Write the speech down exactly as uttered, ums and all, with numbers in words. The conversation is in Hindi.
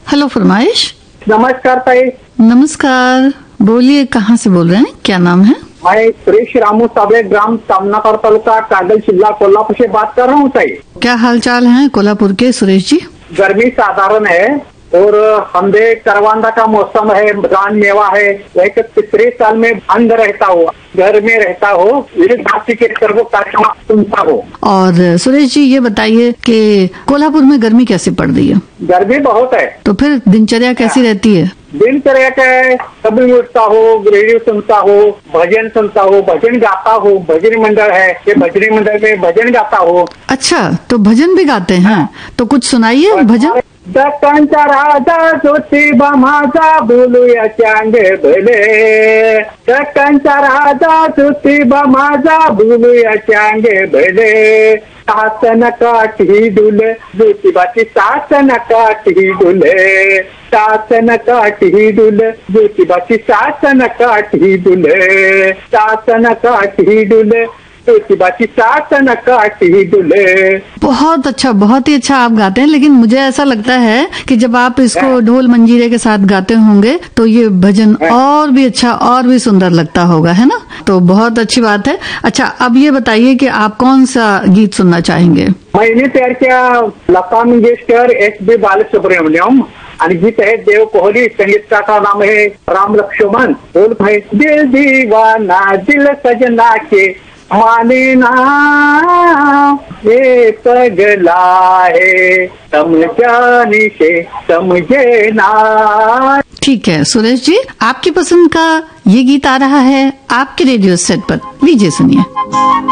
हेलो फरमाइश। नमस्कार ताई। नमस्कार, बोलिए कहाँ से बोल रहे हैं, क्या नाम है? मैं सुरेश रामू साबळे, ग्राम सामनाकर, तालुका कागल, जिला कोल्हापुर से बात कर रहा हूँ ताई। क्या हाल चाल है कोल्हापुर के सुरेश जी? गर्मी साधारण है और हमदे करवांदा का मौसम है, रान मेवा है। वह तीसरे साल में बंद रहता हो, घर में रहता हो, भांति के सर्व कार्यक्रम सुनता हो। और सुरेश जी ये बताइए कि कोल्हापुर में गर्मी कैसी पड़ रही है? गर्मी बहुत है। तो फिर दिनचर्या कैसी रहती है? दिनचर्या क्या है, कभी उठता हो, रेडियो सुनता हो, भजन सुनता हो, भजन गाता हो। भजन मंडल है, ये भजन मंडल में भजन गाता हो। अच्छा, तो भजन भी गाते हैं, तो कुछ सुनाइए भजन। दक्कनचा राजा ज्योतिबा माझा, बोलूया चांगे भले। दक्कनचा राजा ज्योतिबा माझा, बोलूया चांगे भले। सासन काठी डुले, ज्योतिबाची सासन काठी डुले। सासन काठी डुले, ज्योतिबाची सासन काठी डुले। सासन काठी डुले, ज्योतिबाची सासन काठी डुले। बहुत अच्छा, बहुत ही अच्छा आप गाते हैं, लेकिन मुझे ऐसा लगता है कि जब आप इसको ढोल मंजीरे के साथ गाते होंगे तो ये भजन और भी अच्छा और भी सुंदर लगता होगा, है ना? तो बहुत अच्छी बात है। अच्छा, अब ये बताइए कि आप कौन सा गीत सुनना चाहेंगे? मैंने तयार किया लता मंगेशकर, एस बी बालसुब्रमण्यम, आणि गीत है देव कोहली, संगीतकार का नाम है राम लक्ष्मण। बोल भाई, दिल दीवाना दिल सजना के माने ना, ये पगला है समझाने से समझे ना। ठीक है सुरेश जी, आपकी पसंद का ये गीत आ रहा है आपके रेडियो सेट पर, लीजिए सुनिए।